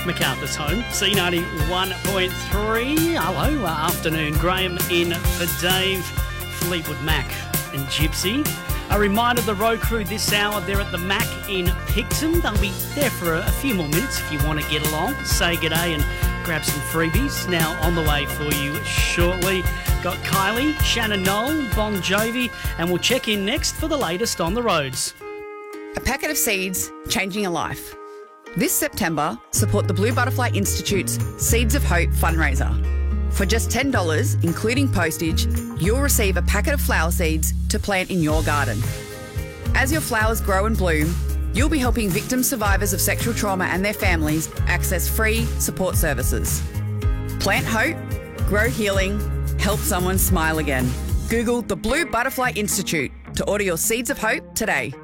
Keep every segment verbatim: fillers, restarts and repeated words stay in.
Macarthur's home, C ninety-one point three. Hello, uh, afternoon. Graham in for Dave, Fleetwood Mac and Gypsy. A reminder, the road crew this hour, they're at the Mac in Picton. They'll be there for a, a few more minutes if you want to get along, say g'day and grab some freebies. Now on the way for you shortly. Got Kylie, Shannon Knoll, Bon Jovi, and we'll check in next for the latest on the roads. A packet of seeds, changing a life. This September, support the Blue Butterfly Institute's Seeds of Hope fundraiser. For just ten dollars, including postage, you'll receive a packet of flower seeds to plant in your garden. As your flowers grow and bloom, you'll be helping victim survivors of sexual trauma and their families access free support services. Plant hope, grow healing, help someone smile again. Google the Blue Butterfly Institute to order your Seeds of Hope today.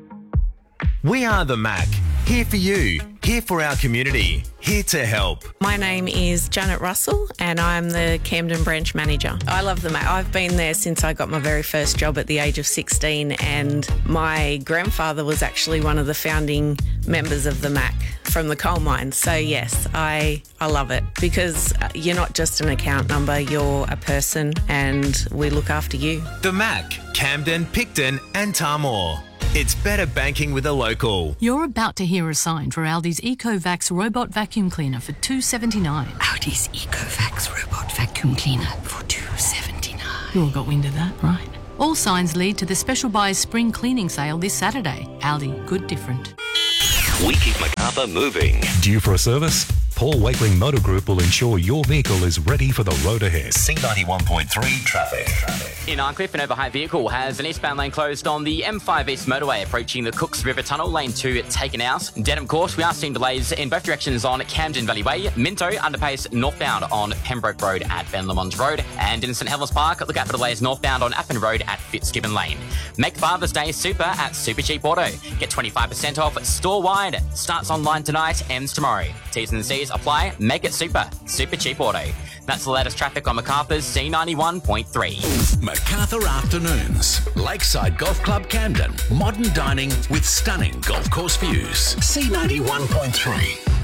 We are the Mac, here for you, here for our community, here to help. My name is Janet Russell and I'm the Camden branch manager. I love the Mac. I've been there since I got my very first job at the age of sixteen, and my grandfather was actually one of the founding members of the Mac from the coal mine. So yes, I, I love it because you're not just an account number, you're a person and we look after you. The Mac, Camden, Picton and Tarmore. It's better banking with a local. You're about to hear a sign for Aldi's EcoVax robot vacuum cleaner for two dollars seventy-nine. Aldi's EcoVax robot vacuum cleaner for two dollars seventy-nine. You all got wind of that, right? All signs lead to the Special Buys Spring Cleaning Sale this Saturday. Aldi, good different. We keep Macarthur moving. Due for a service? Paul Wakeling Motor Group will ensure your vehicle is ready for the road ahead. C ninety-one point three traffic. In Arncliffe, an overheight vehicle has an eastbound lane closed on the M five East motorway approaching the Cooks River Tunnel. Lane two taken out. Denham Court, we are seeing delays in both directions on Camden Valley Way. Minto, underpace northbound on Pembroke Road at Ben Lamont Road. And in St Helens Park, look out for delays northbound on Appin Road at Fitzgibbon Lane. Make Father's Day super at Super Cheap Auto. Get twenty-five percent off store-wide. Starts online tonight, ends tomorrow. T's and C's apply. Make it super. Super Cheap Auto. That's the latest traffic on Macarthur's C ninety-one point three. Macarthur Afternoons. Lakeside Golf Club Camden. Modern dining with stunning golf course views. C ninety-one point three.